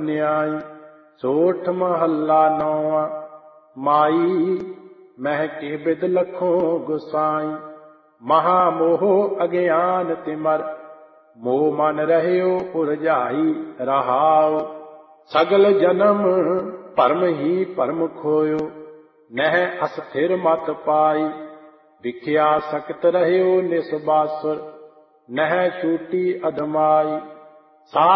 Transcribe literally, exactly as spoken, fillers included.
ਵੰਨਿਆਈ। ਸੋਠ ਮਹੱਲਾ ਨੌਵਾਂ। ਮਾਈ ਮਹਿ ਕੇ ਬਿਦ ਲਖੋਂ ਗੁਸਾਈ। ਮਹਾ ਮੋਹ ਅਗਿਆਨ ਤਿਮਰ, ਮੋਹ ਮਨ ਰਹਿਓ ਉਰਝਾਈ। ਰਹਾਉ ਸਗਲ ਜਨਮ ਭਰਮ ਹੀ ਭਰਮ ਖੋਇਓ, ਨਹਿ ਅਸਥਿਰ ਮਤ ਪਾਈ। ਵਿਖਿਆ ਸਕਤ ਰਹਿਓ ਨਿਸਬਾਸੁਰ, ਨਹਿ ਛੂਟੀ ਅਧਮਾਈ।